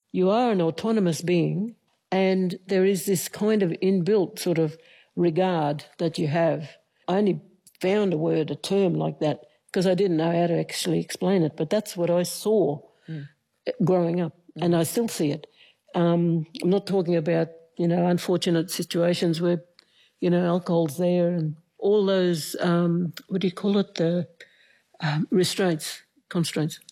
You are an autonomous being, and there is this kind of inbuilt sort of regard that you have. I only found a term like that, because I didn't know how to actually explain it, but that's what I saw growing up, and I still see it. I'm not talking about, unfortunate situations where, alcohol's there and all those, what do you call it, the constraints,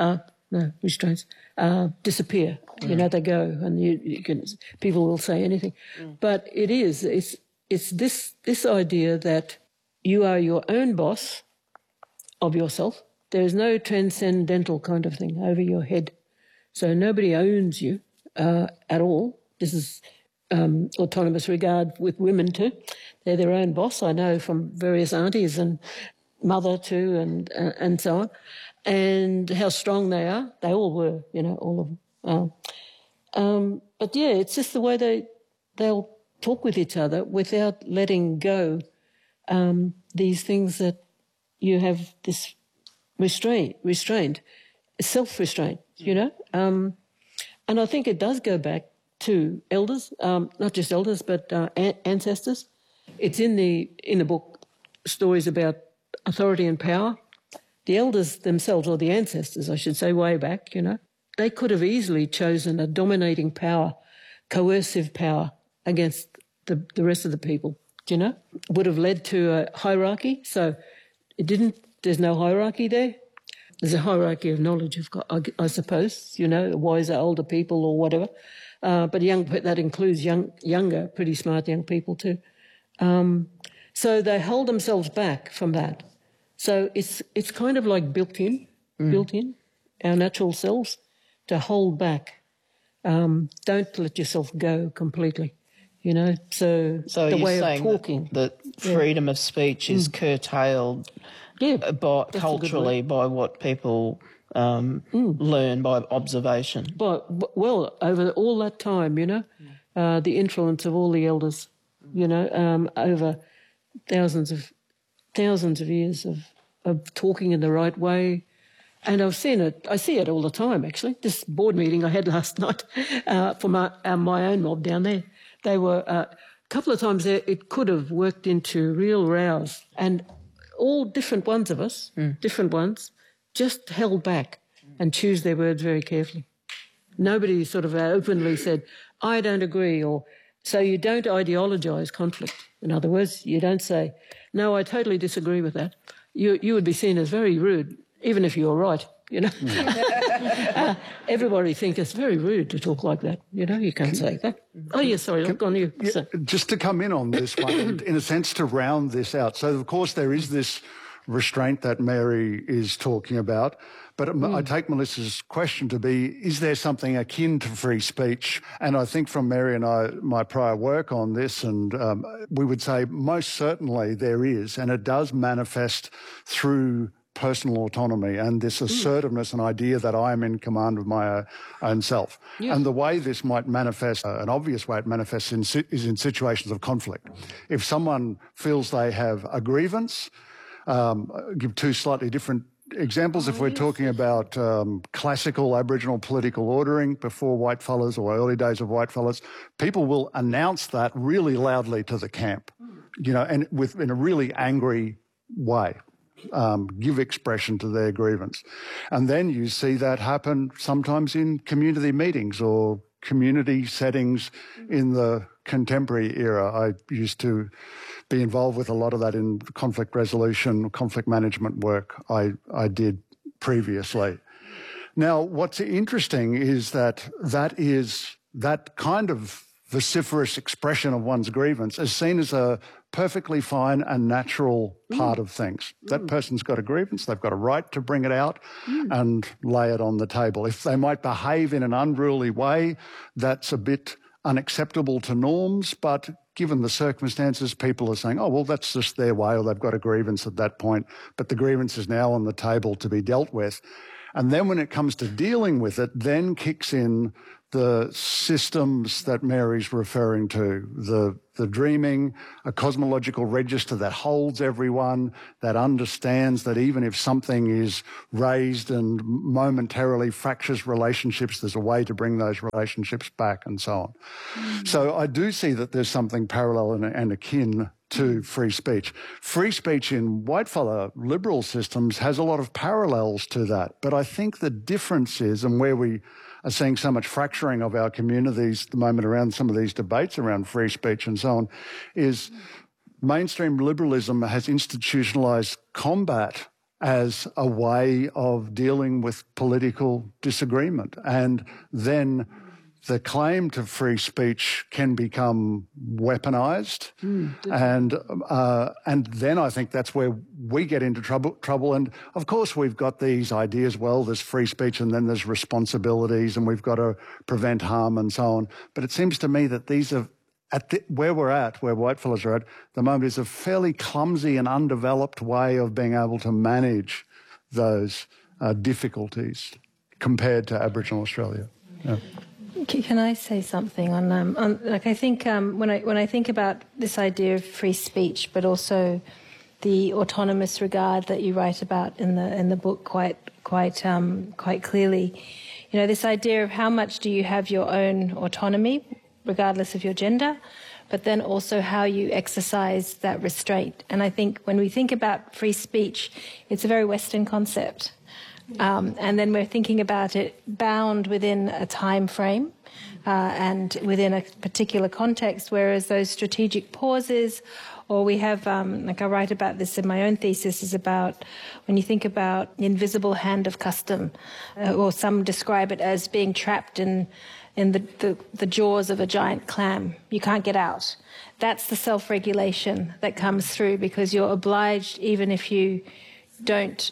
disappear. They go, and you can, people will say anything. But it's this idea that you are your own boss of yourself. There is no transcendental kind of thing over your head. So nobody owns you at all. This is autonomous regard with women too. They're their own boss. I know from various aunties and mother too, and so on, and how strong they are. They all were, all of them. But yeah, it's just the way they'll talk with each other without letting go these things that you have this restraint, self-restraint, and I think it does go back to elders, not just elders, but ancestors. It's in the book, stories about authority and power. The elders themselves, or the ancestors, I should say, way back, they could have easily chosen a dominating power, coercive power against the rest of the people, would have led to a hierarchy. So it didn't. There's no hierarchy there. There's a hierarchy of knowledge, I suppose, wiser, older people or whatever. But that includes younger, pretty smart young people too. So they hold themselves back from that. So it's kind of like built in, our natural selves, to hold back. Don't let yourself go completely, So the way of talking. That freedom of speech is curtailed culturally by what people learn by observation. But over all that time, the influence of all the elders, over thousands of years of talking in the right way. And I've seen it. I see it all the time, actually. This board meeting I had last night for my own mob down there, they were a couple of times there. It could have worked into real rows, and all different ones of us, just held back and choose their words very carefully. Nobody sort of openly said, "I don't agree," or so you don't ideologise conflict. In other words, you don't say, "No, I totally disagree with that." You would be seen as very rude, even if you're right, Everybody thinks it's very rude to talk like that, you can't say that. Oh, yes, sorry, I've gone you. Yeah, just to come in on this one, in a sense to round this out. So, of course, there is this restraint that Mary is talking about, but I take Melissa's question to be, is there something akin to free speech? And I think from Mary and my prior work on this, and we would say most certainly there is, and it does manifest through personal autonomy and this assertiveness and idea that I am in command of my own self. Yeah. And the way this might manifest, an obvious way it manifests is in situations of conflict. If someone feels they have a grievance, give two slightly different examples. If we're talking about classical Aboriginal political ordering before whitefellas or early days of whitefellas, people will announce that really loudly to the camp, and in a really angry way. Give expression to their grievance. And then you see that happen sometimes in community meetings or community settings in the contemporary era. I used to be involved with a lot of that in conflict resolution, conflict management work I did previously. Now, what's interesting is that kind of vociferous expression of one's grievance is seen as a perfectly fine and natural part of things. That person's got a grievance, they've got a right to bring it out and lay it on the table. If they might behave in an unruly way, that's a bit unacceptable to norms, but given the circumstances, people are saying, oh, well, that's just their way, or they've got a grievance at that point, but the grievance is now on the table to be dealt with. And then when it comes to dealing with it, then kicks in the systems that Mary's referring to, the dreaming, a cosmological register that holds everyone, that understands that even if something is raised and momentarily fractures relationships, there's a way to bring those relationships back and so on. So I do see that there's something parallel and akin to free speech. Free speech in white-collar liberal systems has a lot of parallels to that, but I think the difference is, and where we are seeing so much fracturing of our communities at the moment around some of these debates around free speech and so on, is mainstream liberalism has institutionalised combat as a way of dealing with political disagreement. And then the claim to free speech can become weaponised, and then I think that's where we get into trouble. And of course, we've got these ideas. Well, there's free speech, and then there's responsibilities, and we've got to prevent harm and so on. But it seems to me that these are where we're at, where whitefellas are at the moment, is a fairly clumsy and undeveloped way of being able to manage those difficulties compared to Aboriginal Australia. Yeah. Can I say something on like I think when I think about this idea of free speech, but also the autonomous regard that you write about in the book quite clearly, you know, this idea of how much do you have your own autonomy, regardless of your gender, but then also how you exercise that restraint. And I think when we think about free speech, it's a very Western concept. And then we're thinking about it bound within a time frame and within a particular context, whereas those strategic pauses, or we have, like I write about this in my own thesis, is about when you think about the invisible hand of custom, or some describe it as being trapped in the jaws of a giant clam. You can't get out. That's the self-regulation that comes through, because you're obliged, even if you don't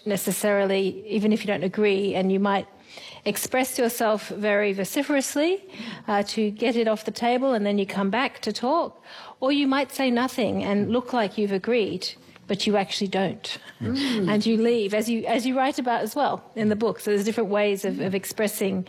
agree, and you might express yourself very vociferously to get it off the table, and then you come back to talk, or you might say nothing and look like you've agreed, but you actually don't, and you leave, as you write about as well in the book. So there's different ways of expressing,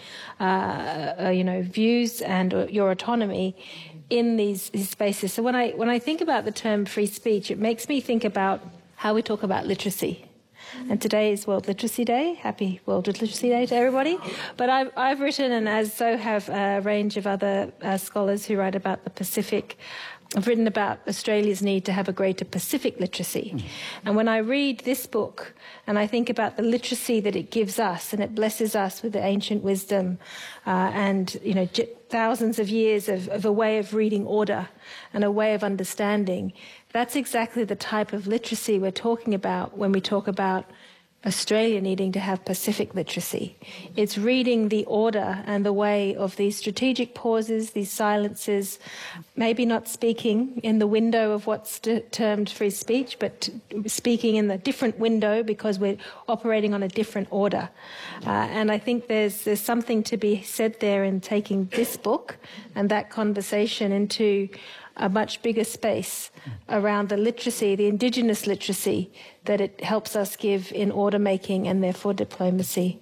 views and your autonomy in these spaces. So when I think about the term free speech, it makes me think about how we talk about literacy. And today is World Literacy Day. Happy World Literacy Day to everybody. But I've written, and as so have a range of other scholars who write about the Pacific, I've written about Australia's need to have a greater Pacific literacy. And when I read this book and I think about the literacy that it gives us, and it blesses us with the ancient wisdom and, thousands of years of a way of reading order and a way of understanding, that's exactly the type of literacy we're talking about when we talk about Australia needing to have Pacific literacy. It's reading the order and the way of these strategic pauses, these silences, maybe not speaking in the window of what's termed free speech, but speaking in the different window because we're operating on a different order. And I think there's something to be said there in taking this book and that conversation into a much bigger space around the literacy, the Indigenous literacy that it helps us give in order making and therefore diplomacy.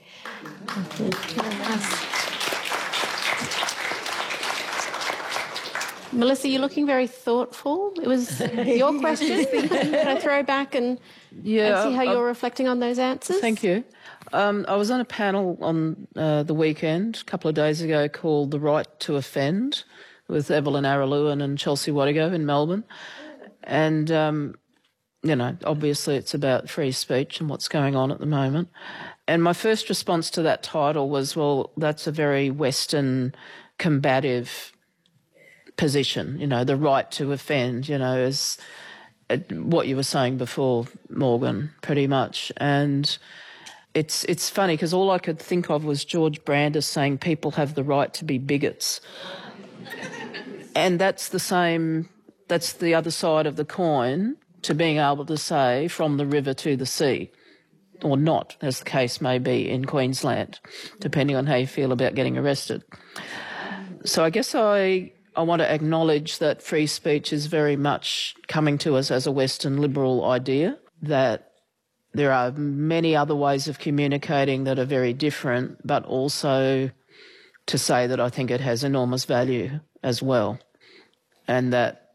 Melissa, you're looking very thoughtful. It was your question. Can I throw back and see how you're reflecting on those answers? Thank you. I was on a panel on the weekend, a couple of days ago, called The Right to Offend, with Evelyn Araluen and Chelsea Wattigo in Melbourne. And, obviously it's about free speech and what's going on at the moment. And my first response to that title was, well, that's a very Western combative position, the right to offend, as what you were saying before, Morgan, pretty much. And it's funny because all I could think of was George Brandis saying people have the right to be bigots. And that's the other side of the coin to being able to say from the river to the sea, or not, as the case may be in Queensland, depending on how you feel about getting arrested. So I guess I want to acknowledge that free speech is very much coming to us as a Western liberal idea, that there are many other ways of communicating that are very different, but also to say that I think it has enormous value as well, and that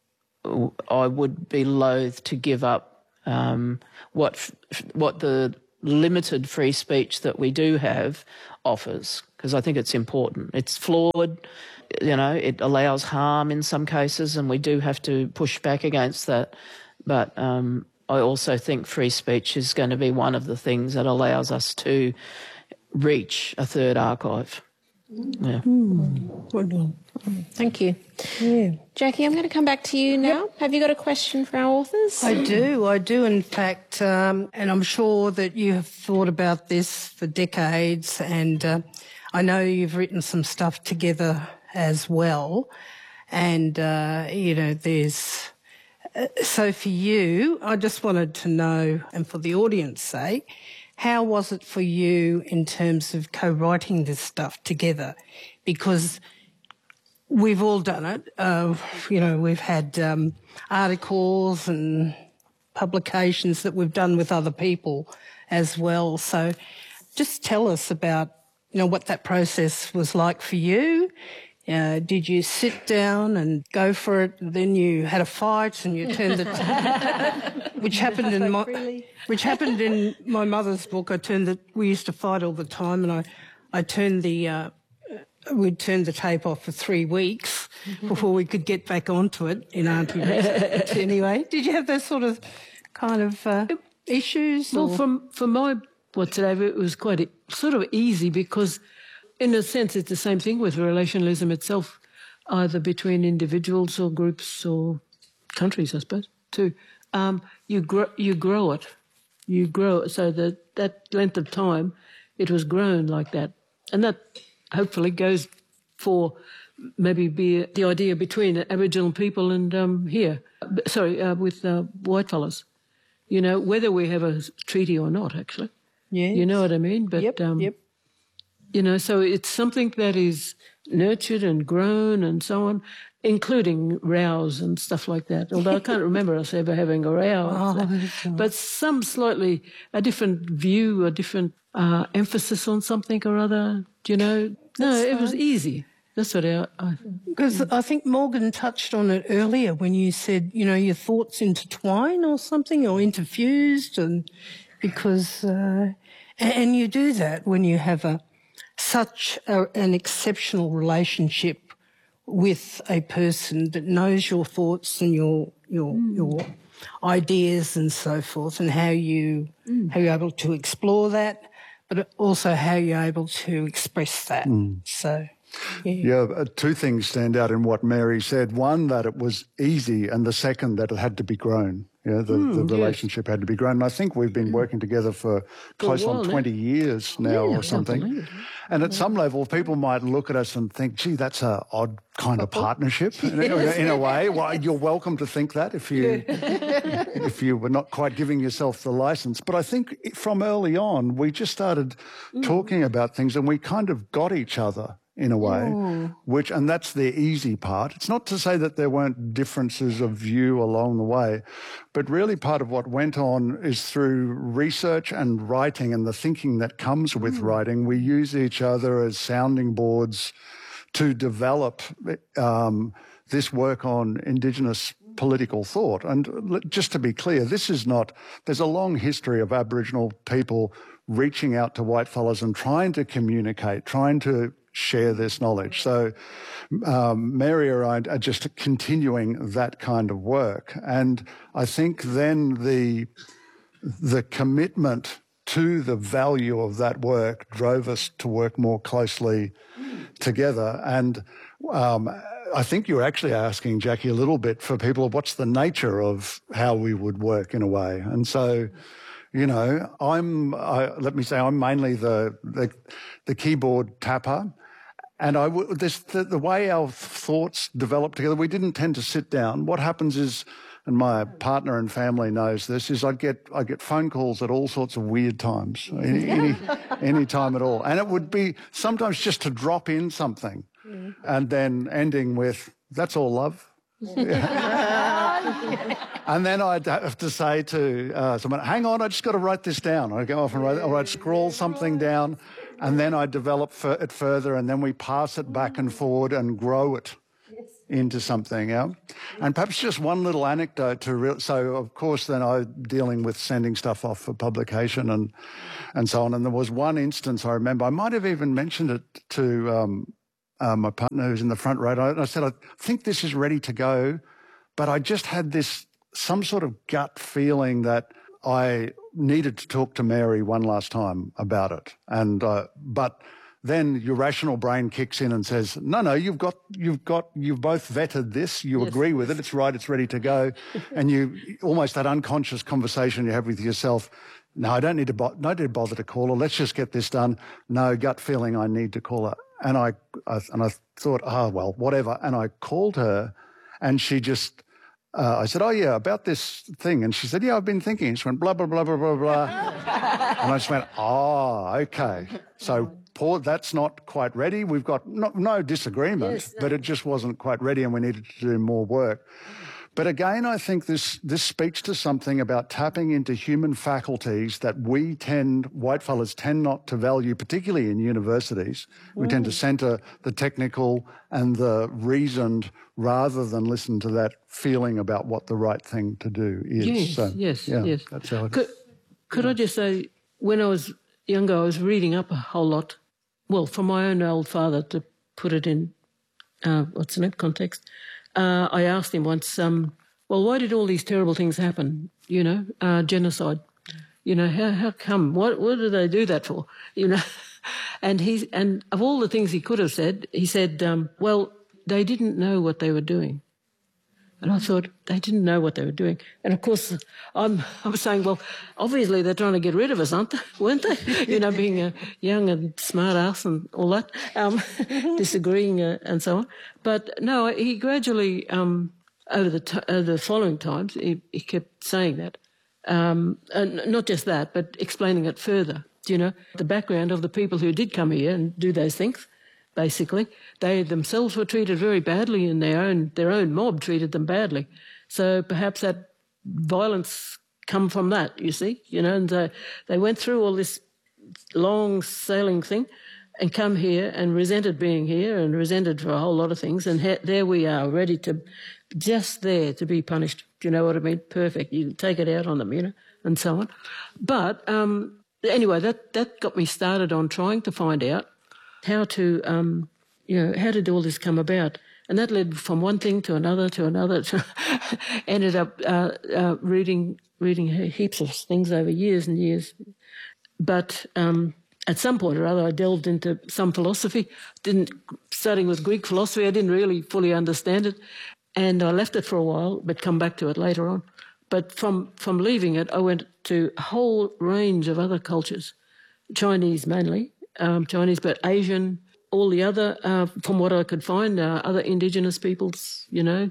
I would be loath to give up what the limited free speech that we do have offers, because I think it's important. It's flawed, it allows harm in some cases, and we do have to push back against that. But I also think free speech is going to be one of the things that allows us to reach a third archive. Yeah. Well done. Thank you. Yeah. Jackie, I'm going to come back to you now. Yep. Have you got a question for our authors? I do in fact, and I'm sure that you have thought about this for decades, and I know you've written some stuff together as well, and, there's... So for you, I just wanted to know, and for the audience's sake, how was it for you in terms of co-writing this stuff together? Because we've all done it. We've had articles and publications that we've done with other people as well. So just tell us about, what that process was like for you. Did you sit down and go for it, and then you had a fight and you turned the which happened in my mother's book. We used to fight all the time, and I turned we'd turn the tape off for 3 weeks before we could get back onto it in Auntie Rita. Anyway, did you have those sort of kind of issues? Well, for my today it was quite sort of easy, because in a sense, it's the same thing with relationalism itself, either between individuals or groups or countries, I suppose, too. You grow it. You grow it so that length of time it was grown like that. And that hopefully goes for maybe the idea between Aboriginal people and with whitefellas. Whether we have a treaty or not, actually. Yeah. You know what I mean? But, yep. So it's something that is nurtured and grown and so on, including rows and stuff like that. Although I can't remember us ever having a row. But a different view, a different emphasis on something or other, No, it was easy. That's what I... Because I think Morgan touched on it earlier when you said, your thoughts intertwine or something, or interfused, and because... and you do that when you have such an exceptional relationship with a person that knows your thoughts and your ideas and so forth, and how you're able to explore that, but also how you're able to express that. So, yeah, two things stand out in what Mary said. One, that it was easy, and the second, that it had to be grown. The relationship had to be grown. And I think we've been working together for close on 20 years now or something. And at some level, people might look at us and think, gee, that's an odd kind of partnership in a way. Well, you're welcome to think that if you were not quite giving yourself the license. But I think from early on, we just started talking about things, and we kind of got each other in a way, and that's the easy part. It's not to say that there weren't differences of view along the way, but really part of what went on is through research and writing and the thinking that comes with writing. We use each other as sounding boards to develop this work on Indigenous political thought. And just to be clear, there's a long history of Aboriginal people reaching out to whitefellas and trying to communicate, trying to share this knowledge. So Mary or I are just continuing that kind of work. And I think then the commitment to the value of that work drove us to work more closely together. And I think you're actually asking, Jackie, a little bit for people, what's the nature of how we would work in a way? And so... let me say I'm mainly the keyboard tapper, and the way our thoughts developed together, we didn't tend to sit down. What happens is, and my partner and family knows this, is I get phone calls at all sorts of weird times, any time at all, and it would be sometimes just to drop in something, and then ending with, "That's all, love." And then I'd have to say to someone, "Hang on, I just got to write this down." I'd go off and write, or I'd scroll something down, And then I develop it further, and then we pass it back and forward and grow it into something. Yeah? And perhaps just one little anecdote so of course then I'm dealing with sending stuff off for publication and so on. And there was one instance I remember, I might have even mentioned it to my partner who's in the front row. I said, I think this is ready to go, but I just had some sort of gut feeling that I needed to talk to Mary one last time about it. And but then your rational brain kicks in and says, no, you've both vetted this, you agree with it, it's right, it's ready to go. And you almost that unconscious conversation you have with yourself, no, I don't need to bother to call her, let's just get this done. No, gut feeling, I need to call her. And I thought, well, whatever. And I called her and she just, I said, oh, yeah, about this thing. And she said, yeah, I've been thinking. She went, blah, blah, blah, blah, blah, blah. And I just went, okay. So that's not quite ready. We've got no disagreement, but it just wasn't quite ready and we needed to do more work. But again, I think this speaks to something about tapping into human faculties that whitefellas tend not to value, particularly in universities. We tend to centre the technical and the reasoned rather than listen to that feeling about what the right thing to do is. Yes. That's how it is. Could I just say, when I was younger, I was reading up a whole lot. Well, from my own old father, to put it in, context. I asked him once, why did all these terrible things happen? Genocide. How come? What do they do that for? And of all the things he could have said, he said, they didn't know what they were doing. And I thought, they didn't know what they were doing. And, of course, I was saying, well, obviously they're trying to get rid of us, weren't they? Being a young and smart ass and all that, disagreeing and so on. But, no, he gradually, over the following times, he kept saying that. And not just that, but explaining it further. The background of the people who did come here and do those things. Basically, they themselves were treated very badly in their own mob treated them badly. So perhaps that violence come from that, you see, and they went through all this long sailing thing and come here and resented being here and resented for a whole lot of things. And there we are, ready to, just there to be punished. Do you know what I mean? Perfect. You take it out on them, and so on. But anyway, that got me started on trying to find out how did all this come about? And that led from one thing to another, ended up reading heaps of things over years and years. But at some point or other, I delved into some philosophy. Starting with Greek philosophy, I didn't really fully understand it. And I left it for a while, but come back to it later on. But from leaving it, I went to a whole range of other cultures, Chinese mainly, but Asian, all the other, from what I could find, other indigenous peoples,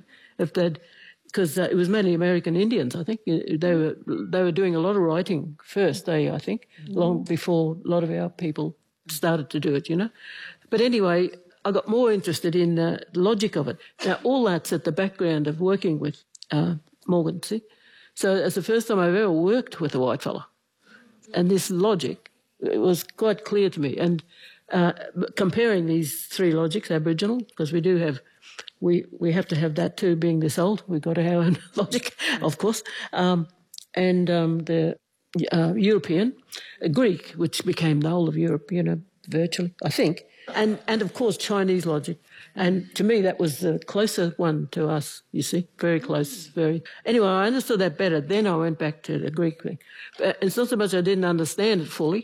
because it was mainly American Indians, I think. They were doing a lot of writing first, I think, long before a lot of our people started to do it, But anyway, I got more interested in the logic of it. Now, all that's at the background of working with Morgan, see? So it's the first time I've ever worked with a white fella. And this logic, it was quite clear to me. And comparing these three logics, Aboriginal, because we have to have that too, being this old. We've got to have our own logic, of course. And the European, Greek, which became the whole of Europe, virtually, I think. And of course, Chinese logic. And to me, that was the closer one to us, you see, very close, very... Anyway, I understood that better. Then I went back to the Greek thing. But it's not so much I didn't understand it fully.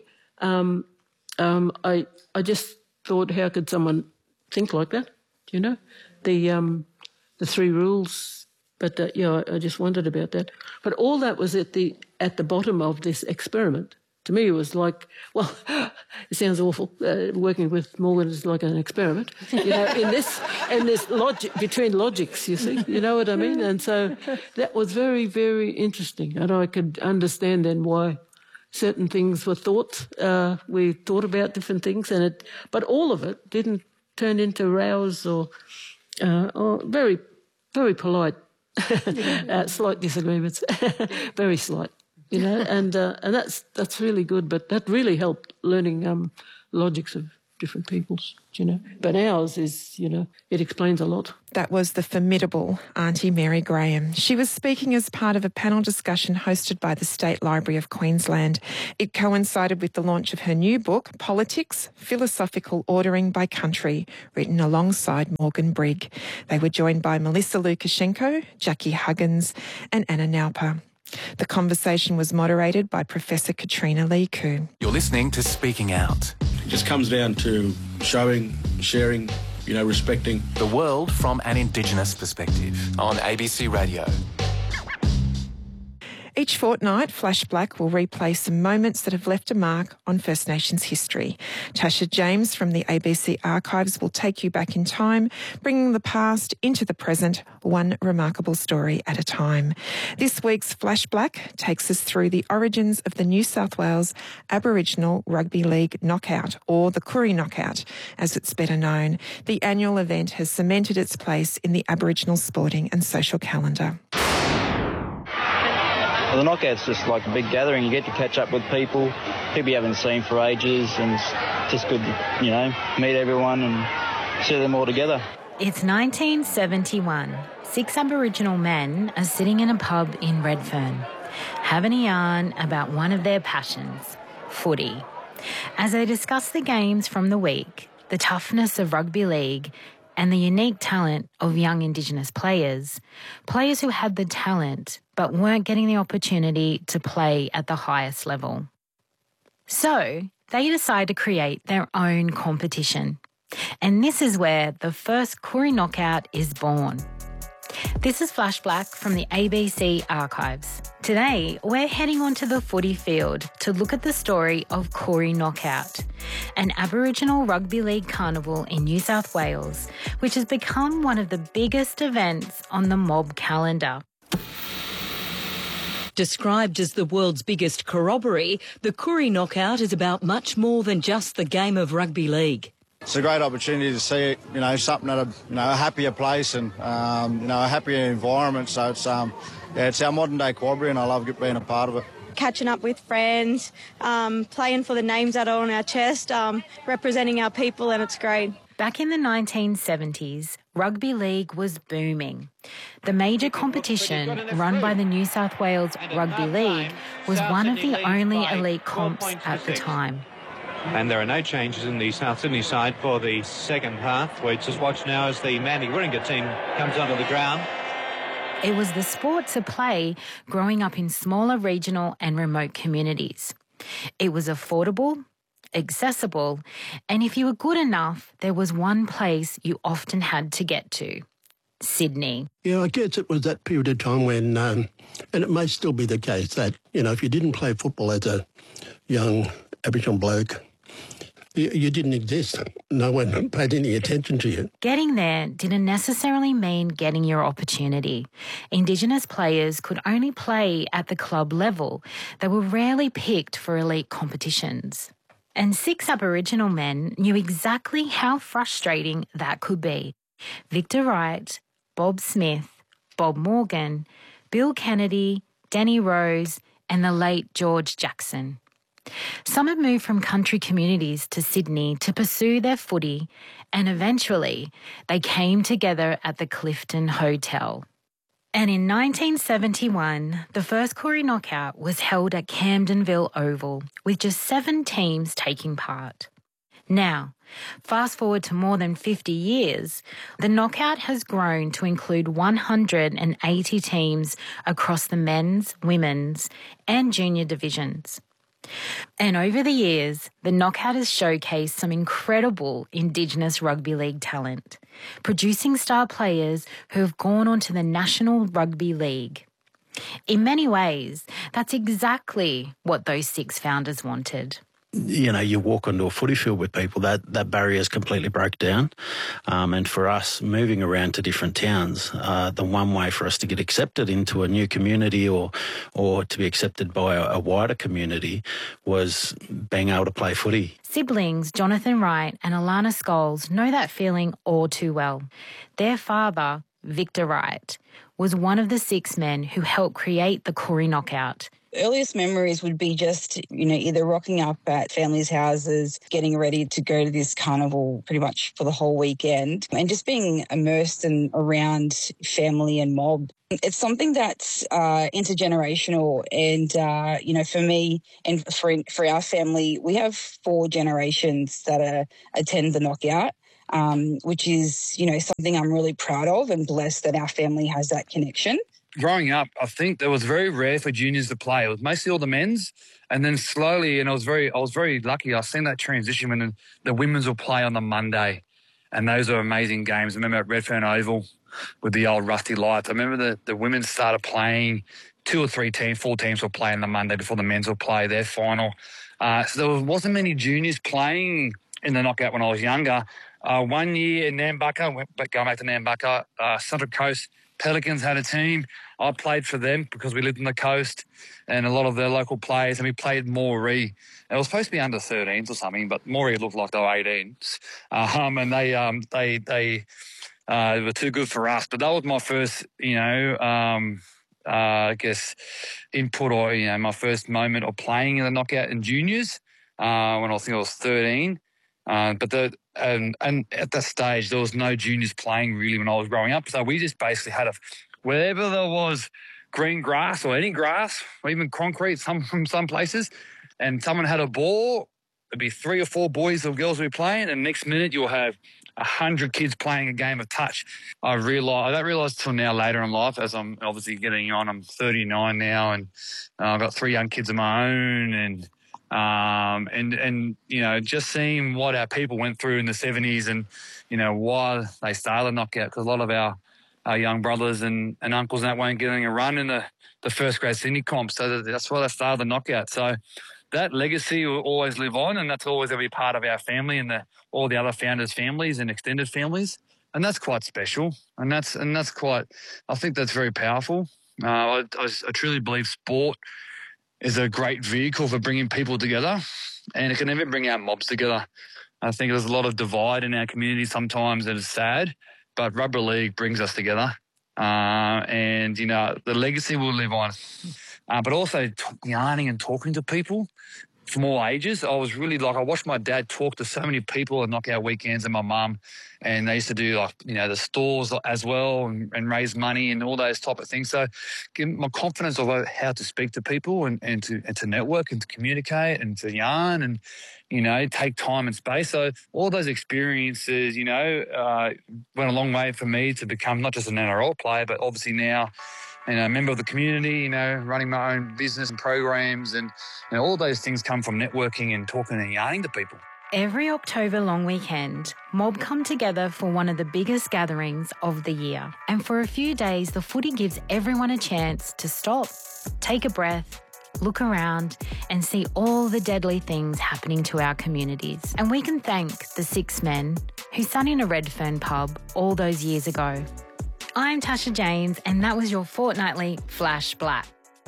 I just thought, how could someone think like that, The three rules, but I just wondered about that. But all that was at the bottom of this experiment. To me, it was like, well, it sounds awful. Working with Morgan is like an experiment, in this logic between logics. You see, you know what I mean? And so that was very, very interesting, and I could understand then why certain things were thought. We thought about different things, but all of it didn't turn into rows or very, very polite, slight disagreements, very slight. And that's really good. But that really helped learning logics of different people's, But ours is, it explains a lot. That was the formidable Auntie Mary Graham. She was speaking as part of a panel discussion hosted by the State Library of Queensland. It coincided with the launch of her new book, Politics, Philosophical Ordering by Country, written alongside Morgan Brigg. They were joined by Melissa Lukashenko, Jackie Huggins and Anna Nauper. The conversation was moderated by Professor Katrina Lee Koo. You're listening to Speaking Out. It just comes down to showing, sharing, respecting. The world from an Indigenous perspective on ABC Radio. Each fortnight, Flash Black will replay some moments that have left a mark on First Nations history. Tasha James from the ABC Archives will take you back in time, bringing the past into the present, one remarkable story at a time. This week's Flash Black takes us through the origins of the New South Wales Aboriginal Rugby League Knockout, or the Koori Knockout, as it's better known. The annual event has cemented its place in the Aboriginal sporting and social calendar. Well, the knockout's just like a big gathering. You get to catch up with people you haven't seen for ages, and it's just good, meet everyone and see them all together. It's 1971. 6 Aboriginal men are sitting in a pub in Redfern, having a yarn about one of their passions, footy. As they discuss the games from the week, the toughness of rugby league, and the unique talent of young Indigenous players who had the talent but weren't getting the opportunity to play at the highest level. So they decide to create their own competition. And this is where the first Koori Knockout is born. This is Flash Black from the ABC Archives. Today, we're heading onto the footy field to look at the story of Koori Knockout, an Aboriginal rugby league carnival in New South Wales, which has become one of the biggest events on the mob calendar. Described as the world's biggest corroboree, the Koori Knockout is about much more than just the game of rugby league. It's a great opportunity to see, something at a happier place and, a happier environment. So it's our modern day corroboree, and I love being a part of it. Catching up with friends, playing for the names that are on our chest, representing our people, and it's great. Back in the 1970s, rugby league was booming. The major competition run by the New South Wales Rugby League was one of the only elite comps at the time. And there are no changes in the South Sydney side for the second half. We just watch now as the Mandy Warringah team comes onto the ground. It was the sport to play growing up in smaller regional and remote communities. It was affordable, accessible, and if you were good enough, there was one place you often had to get to: Sydney. Yeah, I guess it was that period of time when, and it may still be the case, that, if you didn't play football as a young Aboriginal bloke, you didn't exist. No one paid any attention to you. Getting there didn't necessarily mean getting your opportunity. Indigenous players could only play at the club level. They were rarely picked for elite competitions. And 6 Aboriginal men knew exactly how frustrating that could be. Victor Wright, Bob Smith, Bob Morgan, Bill Kennedy, Danny Rose, and the late George Jackson. Some had moved from country communities to Sydney to pursue their footy, and eventually they came together at the Clifton Hotel. And in 1971, the first Koori Knockout was held at Camdenville Oval, with just 7 teams taking part. Now, fast forward to more than 50 years, the knockout has grown to include 180 teams across the men's, women's, and junior divisions. And over the years, the knockout has showcased some incredible Indigenous rugby league talent, producing star players who have gone on to the National Rugby League. In many ways, that's exactly what those 6 founders wanted. You walk onto a footy field with people, that barrier's completely broke down. And for us, moving around to different towns, the one way for us to get accepted into a new community or to be accepted by a wider community was being able to play footy. Siblings Jonathan Wright and Alana Scholes know that feeling all too well. Their father, Victor Wright, was one of the 6 men who helped create the Koori Knockout. earliest memories would be just, either rocking up at families' houses, getting ready to go to this carnival pretty much for the whole weekend, and just being immersed and around family and mob. It's something that's intergenerational, and for me and for our family, we have 4 generations that attend the knockout, which is something I'm really proud of and blessed that our family has that connection. Growing up, I think it was very rare for juniors to play. It was mostly all the men's, and then slowly, and I was very lucky. I've seen that transition when the women's will play on the Monday, and those are amazing games. I remember at Redfern Oval with the old Rusty Lights. I remember the women started playing 2 or 3 teams, 4 teams will play on the Monday before the men's will play their final. So there wasn't many juniors playing in the knockout when I was younger. One year in Nambucca, going back to Nambucca, Central Coast Pelicans had a team. I played for them because we lived on the coast and a lot of their local players, and we played Moree. It was supposed to be under 13s or something, but Moree looked like they were 18s. And they were too good for us. But that was my first, I guess, input or, my first moment of playing in the knockout in juniors when I think I was 13. But at that stage, there was no juniors playing really when I was growing up. So we just basically had wherever there was green grass or any grass or even concrete from some places, and someone had a ball, it'd be 3 or 4 boys or girls would be playing, and next minute you'll have 100 kids playing a game of touch. I don't realise till now later in life, as I'm obviously getting on. I'm 39 now, and I've got 3 young kids of my own, and just seeing what our people went through in the 70s and, why they started the knockout, because a lot of our young brothers and uncles and that weren't getting a run in the first grade Sydney comp. So that's why they started the knockout. So that legacy will always live on, and that's always going to be part of our family and all the other founders' families and extended families. And that's quite special. And that's quite, I think that's very powerful. I truly believe sport is a great vehicle for bringing people together, and it can even bring our mobs together. I think there's a lot of divide in our community sometimes that is sad, but rugby league brings us together. And the legacy will live on. But also yarning and talking to people from all ages. I was really I watched my dad talk to so many people at knockout weekends, and my mum, and they used to do the stores as well and raise money and all those type of things. So give my confidence of how to speak to people and to network and to communicate and to yarn and, take time and space. So all those experiences, went a long way for me to become not just an NRL player, but obviously now, a member of the community, running my own business and programs, and all those things come from networking and talking and yarning to people. Every October long weekend, Mob come together for one of the biggest gatherings of the year. And for a few days, the footy gives everyone a chance to stop, take a breath, look around and see all the deadly things happening to our communities. And we can thank the 6 men who sat in a Redfern pub all those years ago. I'm Tasha James, and that was your fortnightly Flash Black.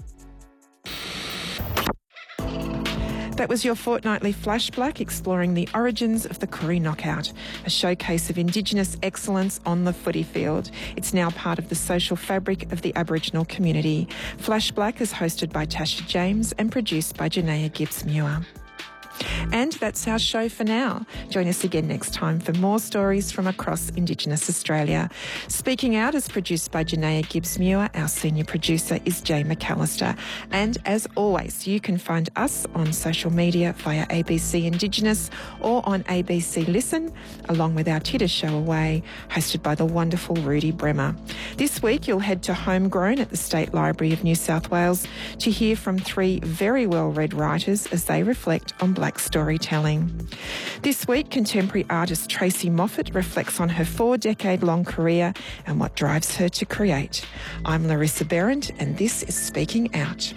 That was your fortnightly Flash Black, exploring the origins of the Koori Knockout, a showcase of Indigenous excellence on the footy field. It's now part of the social fabric of the Aboriginal community. Flash Black is hosted by Tasha James and produced by Janaea Gibbs-Muir. And that's our show for now. Join us again next time for more stories from across Indigenous Australia. Speaking Out is produced by Janaea Gibbs-Muir. Our senior producer is Jay McAllister. And as always, you can find us on social media via ABC Indigenous or on ABC Listen, along with our Titter Show Away, hosted by the wonderful Rudy Bremer. This week, you'll head to Homegrown at the State Library of New South Wales to hear from 3 very well-read writers as they reflect on Black storytelling. This week, contemporary artist Tracy Moffat reflects on her 4-decade-long career and what drives her to create. I'm Larissa Behrendt, and this is Speaking Out.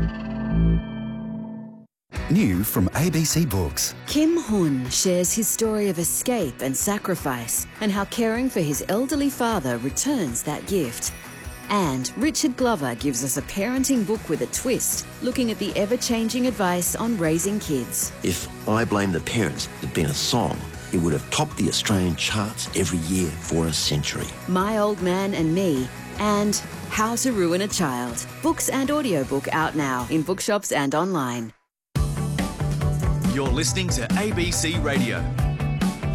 New from ABC Books. Kim Hun shares his story of escape and sacrifice and how caring for his elderly father returns that gift. And Richard Glover gives us a parenting book with a twist, looking at the ever-changing advice on raising kids. If I Blame the Parents had been a song, it would have topped the Australian charts every year for a century. My Old Man and Me, and How to Ruin a Child. Books and audiobook out now in bookshops and online. You're listening to ABC Radio.